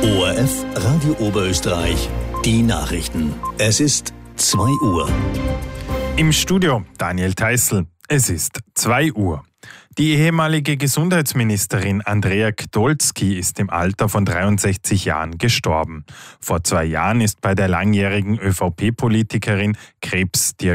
ORF Radio Oberösterreich, die Nachrichten. Es ist 2 Uhr. Im Studio Daniel Theißl. Es ist 2 Uhr. Die ehemalige Gesundheitsministerin Andrea Gdolski ist im Alter von 63 Jahren gestorben. Vor 2 Jahren ist bei der langjährigen ÖVP-Politikerin Krebs diagnostiziert